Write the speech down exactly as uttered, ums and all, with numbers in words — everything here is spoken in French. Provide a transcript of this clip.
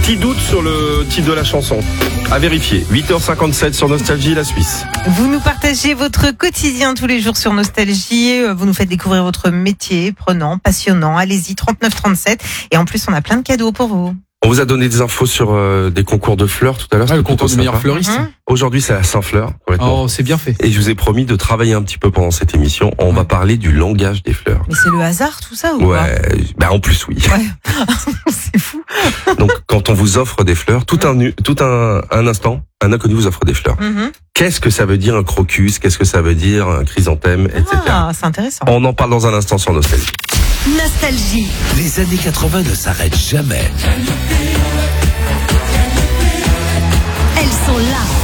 Petit doute sur le titre de la chanson. À vérifier. huit heures cinquante-sept sur Nostalgie, la Suisse. Vous nous partagez votre quotidien tous les jours sur Nostalgie. Vous nous faites découvrir votre métier prenant, passionnant. Allez-y, trente-neuf trente-sept. Et en plus, on a plein de cadeaux pour vous. On vous a donné des infos sur euh, des concours de fleurs tout à l'heure. Ah, le concours du meilleur fleuriste. Mmh. Aujourd'hui, c'est à Saint-Fleur. Oh, c'est bien fait. Et je vous ai promis de travailler un petit peu pendant cette émission. On va parler du langage des fleurs. Mais c'est le hasard tout ça ou Ouais, bah en plus oui. Ouais. C'est fou. Donc quand on vous offre des fleurs, tout un nu- tout un, un instant, un inconnu vous offre des fleurs. Mmh. Qu'est-ce que ça veut dire un crocus? Qu'est-ce que ça veut dire un chrysanthème, et cetera. Ah, c'est intéressant. On en parle dans un instant sur Nostalgie. Nostalgie. Les années quatre-vingts ne s'arrêtent jamais.